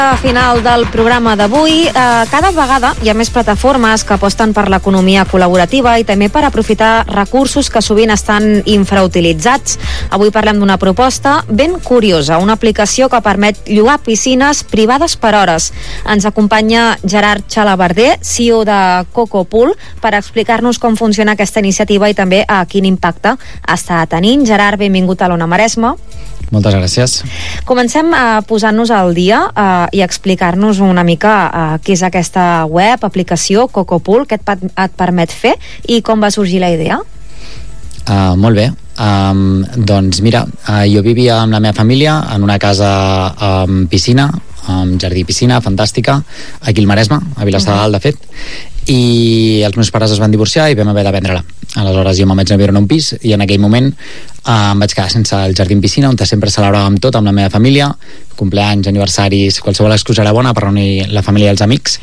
Final del programa d'avui. Cada vegada hi ha més plataformes que aposten per l'economia col·laborativa i també per aprofitar recursos que sovint estan infrautilitzats. Avui parlem d'una proposta ben curiosa, una aplicació que permet llogar piscines privades per hores. Ens acompanya Gerard Xalabarder, CEO de Cocopool, per explicar-nos com funciona aquesta iniciativa i també quin impacte està tenint. Gerard, benvingut a l'Ona Maresme. Moltes gràcies. Comencem posant-nos al dia i explicar-nos una mica què és aquesta web, aplicació, Cocopool, què et permet fer i com va sorgir la idea? Molt bé. Doncs mira, jo vivia amb la meva família en una casa amb piscina, amb jardí i piscina, fantàstica, aquí al Maresme, a Vilassar de Dalt, de fet, i els meus pares es van divorciar i vam haver de vendre-la. Aleshores jo me'n vaig anar a viure en un pis i en aquell moment em vaig quedar sense el jardí en piscina, on sempre celebràvem tot amb la meva família, compleanys, aniversaris, qualsevol excusa era bona per reunir la família i els amics,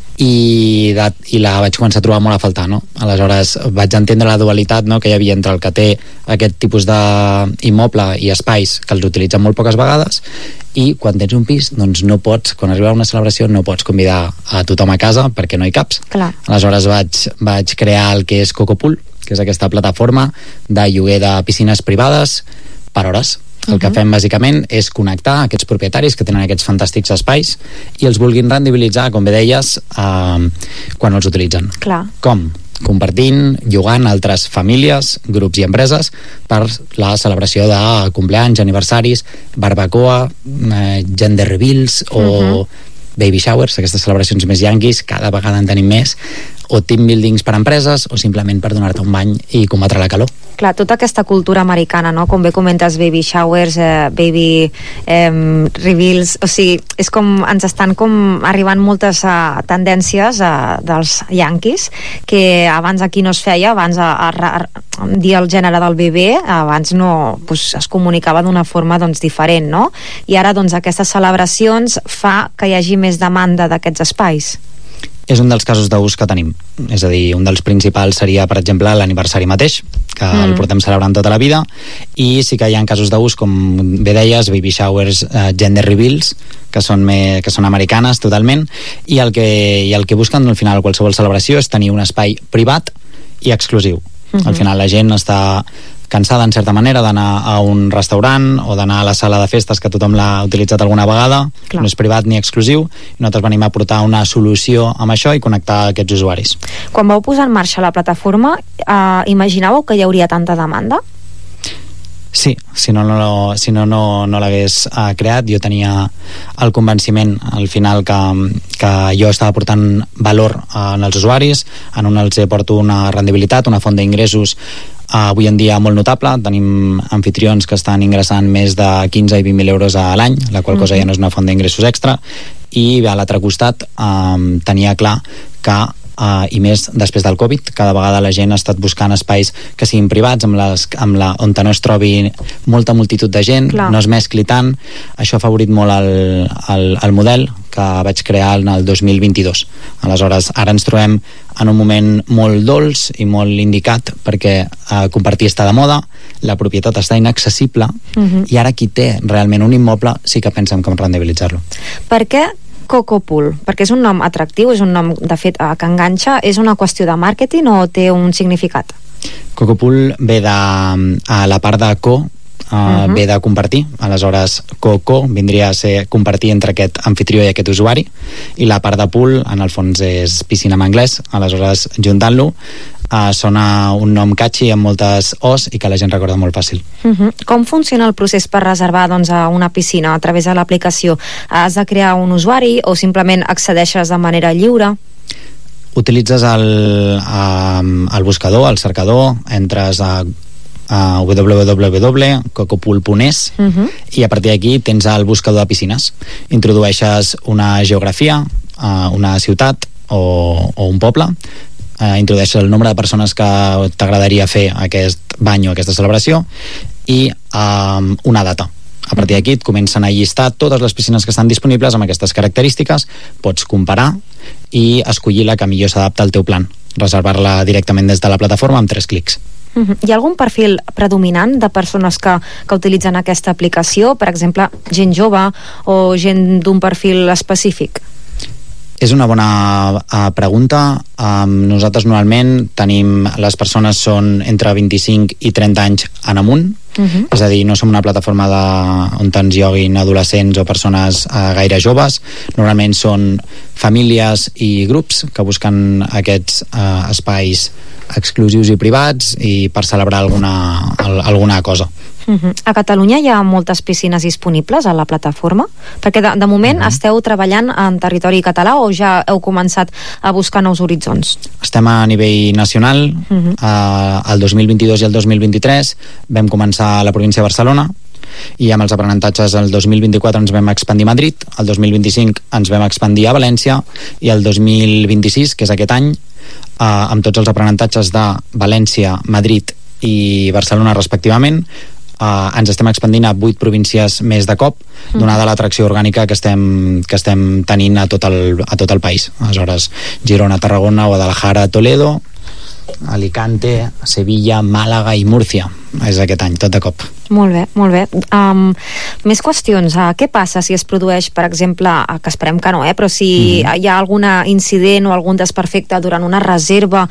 i la vaig començar a trobar molt a faltar, no? Aleshores vaig entendre la dualitat, no?, que hi havia entre el que té aquest tipus d'immoble i espais que els utilitzen molt poques vegades, i quan tens un pis, doncs no pots, quan arriba una celebració no pots convidar a tothom a casa perquè no hi caps. Clar. Aleshores vaig crear el que és Cocopool, que és aquesta plataforma de lloguer de piscines privades per hores. El que fem bàsicament és connectar aquests propietaris que tenen aquests fantàstics espais i els vulguin rendibilitzar, com bé deies, quan els utilitzen. Clar. Com? Compartint, llogant altres famílies, grups i empreses per la celebració de compleanys, aniversaris, barbacoa, gender reveals o baby showers, aquestes celebracions més yanquis, cada vegada en tenim més, o team buildings per empreses, o simplement per donar-te un bany i combatre la calor. Clar, tota aquesta cultura americana, no?, com bé comentes, baby showers, baby reveals, o sigui, és com ens estan com arribant moltes tendències dels yanquis, que abans aquí no es feia, abans dir el gènere del bebè, abans no, doncs, es comunicava d'una forma doncs diferent, no? I ara doncs aquestes celebracions fa que hi hagi més demanda d'aquests espais. És un dels casos d'ús que tenim. És a dir, un dels principals seria, per exemple, l'aniversari mateix, que el portem celebrant tota la vida, i sí que hi ha casos d'ús, com bé deies, baby showers, gender reveals, que són americanes totalment, i el que busquen al final qualsevol celebració és tenir un espai privat i exclusiu. Al final la gent està cansada en certa manera d'anar a un restaurant o d'anar a la sala de festes que tothom l'ha utilitzat alguna vegada. Clar. No és privat ni exclusiu, i nosaltres venim a aportar una solució amb això i connectar aquests usuaris. Quan vau posar en marxa la plataforma, imaginàveu que hi hauria tanta demanda? Sí, si no l'hagués creat. Jo tenia el convenciment al final que jo estava aportant valor als usuaris, en un els porto una rendibilitat, una font d'ingressos avui en dia molt notable. Tenim anfitrions que estan ingressant més de 15 i 20.000 euros a l'any, la qual cosa ja no és una font d'ingressos extra, i a l'altre costat tenia clar que i més després del Covid, cada vegada la gent ha estat buscant espais que siguin privats, on no es trobi molta multitud de gent. Clar. No es mescli tant. Això ha afavorit molt el model que vaig crear en el 2022. Aleshores, ara ens trobem en un moment molt dolç i molt indicat, perquè compartir està de moda, la propietat està inaccessible, i ara qui té realment un immoble sí que pensa en com rendibilitzar-lo. Per què Cocopool? Perquè és un nom atractiu, és un nom, de fet, que enganxa. És una qüestió de màrqueting o té un significat? Cocopool ve de la part de ve de compartir. Aleshores, coco vindria a ser compartir entre aquest anfitrió i aquest usuari, i la part de pool, en el fons, és piscina en anglès. Aleshores, juntant-lo, sona un nom catchy amb moltes O's i que la gent recorda molt fàcil. Com funciona el procés per reservar una piscina a través de l'aplicació? Has de crear un usuari o simplement accedeixes de manera lliure? Utilitzes el buscador, el cercador, entres a www.cocopool.es i a partir d'aquí tens el buscador de piscines. Introdueixes una geografia, una ciutat o un poble, introdueixes el nombre de persones que t'agradaria fer aquest bany o aquesta celebració i una data. A partir d'aquí et comencen a llistar totes les piscines que estan disponibles amb aquestes característiques, pots comparar i escollir la que millor s'adapta al teu plan, reservar-la directament des de la plataforma amb 3 clics. Hi ha algun perfil predominant de persones que utilitzen aquesta aplicació? Per exemple, gent jove o gent d'un perfil específic? És una bona pregunta. Nosaltres normalment les persones són entre 25 i 30 anys en amunt. És a dir, no som una plataforma on ens lloguin adolescents o persones gaire joves. Normalment són famílies i grups que busquen aquests espais exclusius i privats i per celebrar alguna cosa. A Catalunya hi ha moltes piscines disponibles a la plataforma? Perquè de moment esteu treballant en territori català o ja heu començat a buscar nous horitzons? Estem a nivell nacional. El 2022 i el 2023 vam començar a la província de Barcelona i amb els aprenentatges el 2024 ens vam expandir a Madrid, el 2025 ens vam expandir a València i el 2026, que és aquest any, amb tots els aprenentatges de València, Madrid i Barcelona respectivament, ens estem expandint a 8 províncies més de cop, donada l'atracció orgànica que estem tenint a tot el país. Aleshores, Girona, Tarragona, Guadalajara, Toledo, Alicante, Sevilla, Màlaga i Múrcia. És aquest any, tot de cop. Molt bé, molt bé. Més qüestions. Què passa si es produeix, per exemple, que esperem que no, però si hi ha algun incident o algun desperfecte durant una reserva,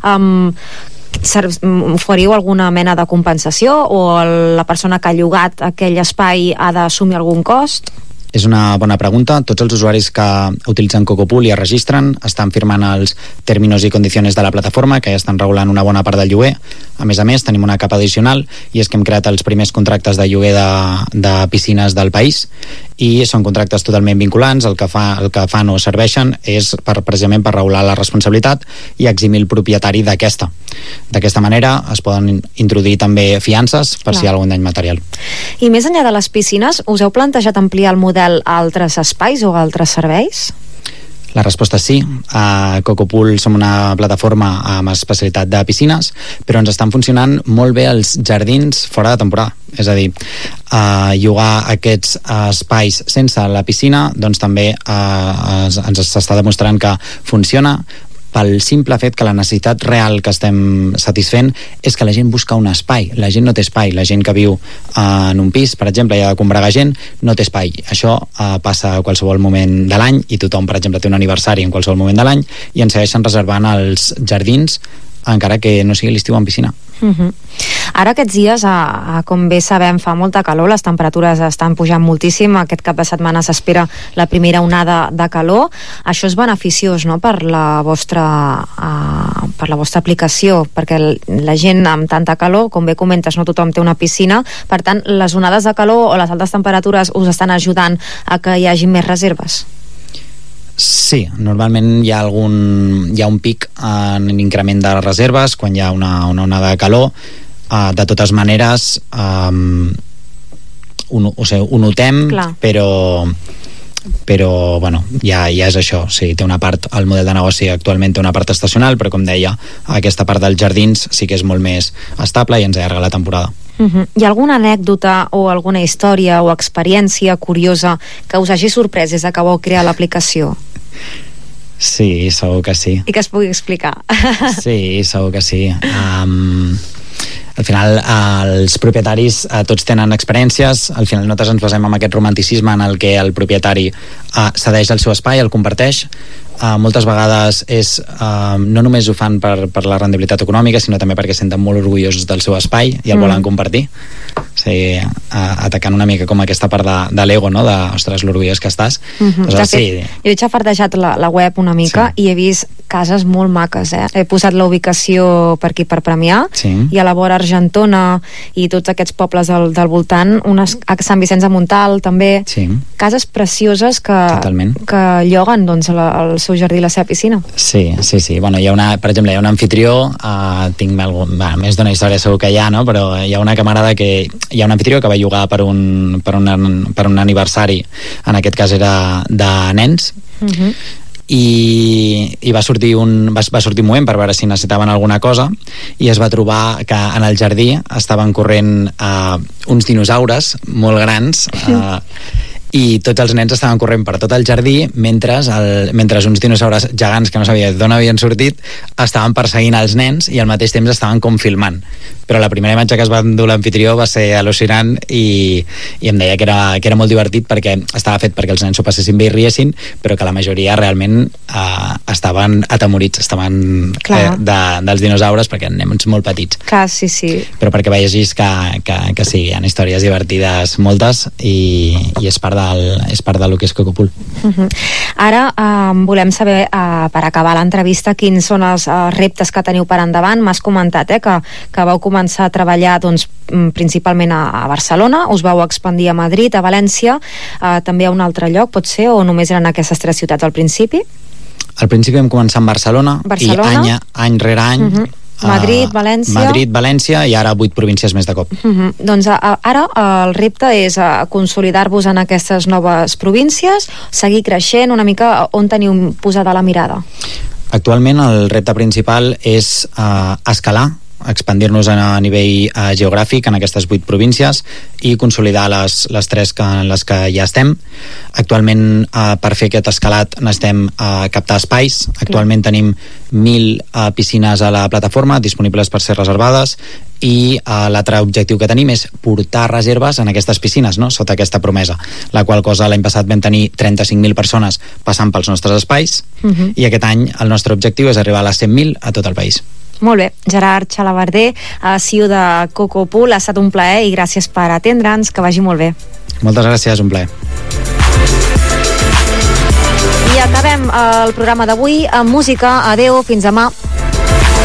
oferiu alguna mena de compensació o la persona que ha llogat aquell espai ha d'assumir algun cost? És una bona pregunta. Tots els usuaris que utilitzen Cocopool i es registren estan firmant els términos i condiciones de la plataforma, que ja estan regulant una bona part del lloguer. A més, tenim una capa addicional i és que hem creat els primers contractes de lloguer de piscines del país i són contractes totalment vinculants. El que fan o serveixen és precisament per regular la responsabilitat i eximir el propietari d'aquesta. D'aquesta manera es poden introduir també fiances per si hi ha algun dany material. I més enllà de les piscines, us heu plantejat ampliar el model a altres espais o a altres serveis? La resposta és sí. A Cocopool som una plataforma amb especialitat de piscines, però ens estan funcionant molt bé els jardins fora de temporada. És a dir, llogar aquests espais sense la piscina doncs també ens està demostrant que funciona, pel simple fet que la necessitat real que estem satisfent és que la gent busca un espai. La gent no té espai. La gent que viu en un pis, per exemple, i ha de combregar gent, no té espai. Això passa a qualsevol moment de l'any i tothom, per exemple, té un aniversari en qualsevol moment de l'any i ens segueixen reservant els jardins encara que no sigui l'estiu en piscina. Ara aquests dies, com bé sabem, fa molta calor, les temperatures estan pujant moltíssim, aquest cap de setmana s'espera la primera onada de calor. Això és beneficiós, no?, per la vostra aplicació, perquè la gent amb tanta calor, com bé comentes, no tothom té una piscina, per tant, les onades de calor o les altes temperatures us estan ajudant a que hi hagi més reserves? Sí, normalment hi ha un pic en l'increment de reserves quan hi ha una onada de calor. De totes maneres ho notem, però bueno, ja és això. Sí, té una part, el model de negoci actualment té una part estacional, però com deia, aquesta part dels jardins sí que és molt més estable i ens allarga la temporada. Hi ha alguna anècdota o alguna història o experiència curiosa que us hagi sorprès des que vau crear l'aplicació? Sí, segur que sí. I que es pugui explicar. Sí, segur que sí. Al final els propietaris tots tenen experiències. Al final nosaltres ens basem en aquest romanticisme en el que el propietari cedeix el seu espai, el comparteix. Moltes vegades no només ho fan per la rendibilitat econòmica, sinó també perquè senten molt orgullosos del seu espai i el volen compartir. O sigui, atacant una mica com aquesta part de l'ego, no?, de, ostres, l'orgullós que estàs. De fet, jo he xafardejat la web una mica i he vist cases molt maques, He posat la ubicació per aquí per Premià i a la vora Argentona i tots aquests pobles del voltant, a Sant Vicenç de Montalt també, cases precioses que lloguen doncs el seu jardí i la seva piscina. Sí. Bueno, per exemple, hi ha un anfitrió, tinc més d'una història segur que hi ha, no?, però hi ha una que m'agrada, que hi ha un anfitrió que va llogar per un aniversari, en aquest cas era de nens, i va sortir un moment per veure si necessitaven alguna cosa i es va trobar que en el jardí estaven corrent uns dinosaures molt grans i tots els nens estaven corrent per tot el jardí mentre uns dinosaures gegants que no sabia d'on havien sortit estaven perseguint els nens i al mateix temps estaven com filmant. Però la primera imatge que es va endur l'anfitrió va ser al·lucinant i em deia que era molt divertit perquè estava fet perquè els nens s'ho passessin bé i riessin, però que la majoria realment estaven atemorits, estaven dels dinosaures perquè eren nens molt petits. Clar, sí. Però perquè vegis que sí, hi ha històries divertides moltes i és part del que és Cocopool. Ara volem saber, per acabar l'entrevista, quins són els reptes que teniu per endavant. M'has comentat que vau començar a treballar principalment a Barcelona, us vau expandir a Madrid, a València, també a un altre lloc, pot ser, o només eren aquestes 3 ciutats al principi? Al principi vam començar en Barcelona. I any rere any Madrid, València i ara 8 províncies més de cop. Doncs ara el repte és consolidar-vos en aquestes noves províncies, seguir creixent una mica. On teniu posada la mirada? Actualment el repte principal és escalar, expandir-nos a nivell geogràfic en aquestes 8 províncies i consolidar les 3 en les que ja estem. Actualment, per fer aquest escalat necessitem captar espais. Actualment tenim 1.000 piscines a la plataforma disponibles per ser reservades i l'altre objectiu que tenim és portar reserves en aquestes piscines, no? Sota aquesta promesa, la qual cosa l'any passat vam tenir 35.000 persones passant pels nostres espais i aquest any el nostre objectiu és arribar a les 100.000 a tot el país. Molt bé, Gerard Xalabarder, CEO de Cocopool, ha estat un plaer i gràcies per atendre'ns, que vagi molt bé. Moltes gràcies, un plaer. I acabem el programa d'avui amb música. Adeu, fins demà.